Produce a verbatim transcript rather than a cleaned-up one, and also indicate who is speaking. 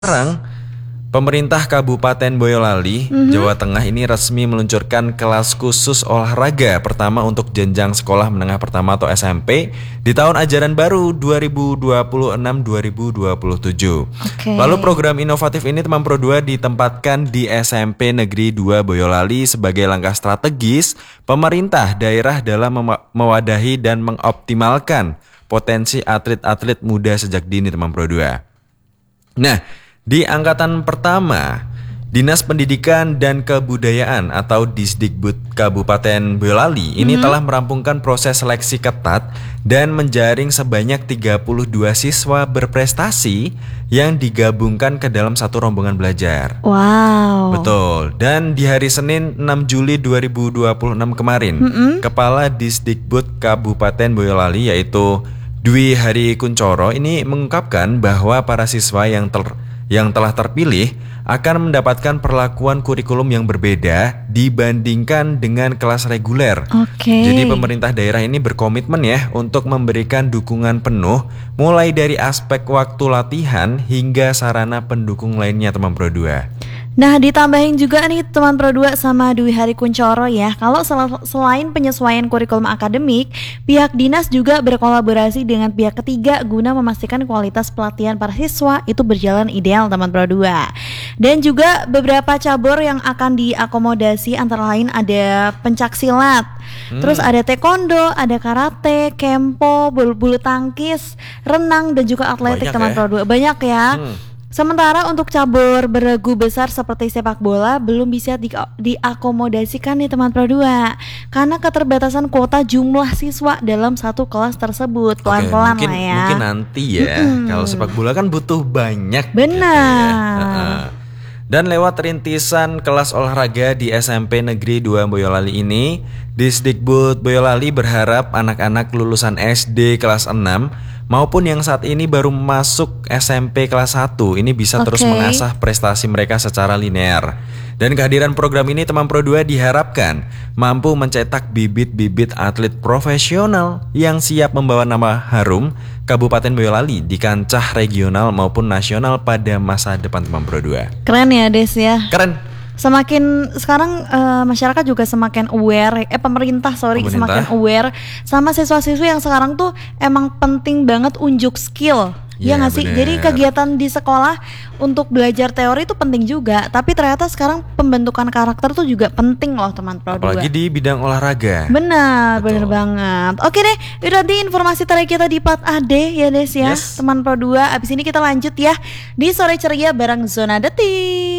Speaker 1: Sekarang, pemerintah Kabupaten Boyolali, mm-hmm. Jawa Tengah ini resmi meluncurkan kelas khusus olahraga pertama untuk jenjang sekolah menengah pertama atau S M P di tahun ajaran baru dua ribu dua puluh enam dua ribu dua puluh tujuh. Okay. Lalu program inovatif ini teman Pro dua ditempatkan di S M P Negeri dua Boyolali sebagai langkah strategis pemerintah daerah dalam mem- mewadahi dan mengoptimalkan potensi atlet-atlet muda sejak dini teman Pro dua. Nah, di angkatan pertama, Dinas Pendidikan dan Kebudayaan atau Disdikbud Kabupaten Boyolali ini mm-hmm. telah merampungkan proses seleksi ketat dan menjaring sebanyak tiga puluh dua siswa berprestasi yang digabungkan ke dalam satu rombongan belajar.
Speaker 2: Wow.
Speaker 1: Betul. Dan di hari Senin enam Juli dua ribu dua puluh enam kemarin, mm-hmm. Kepala Disdikbud Kabupaten Boyolali yaitu Dwi Hari Kuncoro ini mengungkapkan bahwa para siswa yang ter yang telah terpilih akan mendapatkan perlakuan kurikulum yang berbeda dibandingkan dengan kelas reguler.
Speaker 2: Oke.
Speaker 1: Jadi pemerintah daerah ini berkomitmen ya untuk memberikan dukungan penuh mulai dari aspek waktu latihan hingga sarana pendukung lainnya teman Pro dua.
Speaker 2: Nah, ditambahin juga nih teman Pro dua sama Dwi Hari Kuncoro ya. Kalau sel- selain penyesuaian kurikulum akademik, pihak dinas juga berkolaborasi dengan pihak ketiga guna memastikan kualitas pelatihan para siswa itu berjalan ideal teman Pro dua. Dan juga beberapa cabur yang akan diakomodasi antara lain ada pencaksilat, hmm. terus ada taekwondo, ada karate, kempo, bulu, bulu tangkis, renang dan juga atletik teman ya? Pro dua. Banyak ya. Hmm. Sementara untuk cabur beregu besar seperti sepak bola belum bisa di- diakomodasikan nih teman Pro dua karena keterbatasan kuota jumlah siswa dalam satu kelas tersebut. Pelan-pelan
Speaker 1: Oke, mungkin,
Speaker 2: lah ya.
Speaker 1: Mungkin nanti ya. Mm-hmm. Kalau sepak bola kan butuh banyak.
Speaker 2: Benar.
Speaker 1: Gitu ya. Dan lewat rintisan kelas olahraga di S M P Negeri dua Boyolali ini, Disdikbud Boyolali berharap anak-anak lulusan S D kelas enam maupun yang saat ini baru masuk S M P kelas satu ini bisa okay. terus mengasah prestasi mereka secara linear. Dan kehadiran program ini teman Pro dua diharapkan mampu mencetak bibit-bibit atlet profesional yang siap membawa nama harum Kabupaten Boyolali di kancah regional maupun nasional pada masa depan teman Pro dua.
Speaker 2: Keren ya Des ya.
Speaker 1: Keren.
Speaker 2: Semakin sekarang uh, masyarakat juga semakin aware, eh pemerintah sorry pemerintah. semakin aware sama siswa-siswi yang sekarang tuh emang penting banget unjuk skill. Ya nggak sih? Jadi kegiatan di sekolah untuk belajar teori itu penting juga, tapi ternyata sekarang pembentukan karakter tuh juga penting loh teman Pro dua.
Speaker 1: Apalagi di bidang olahraga.
Speaker 2: Benar, benar banget. Oke deh, itu tadi informasi terakhir kita di Part A D ya Des ya, yes. Teman Pro dua. Abis ini kita lanjut ya di Sore Ceria bareng Zona Detik.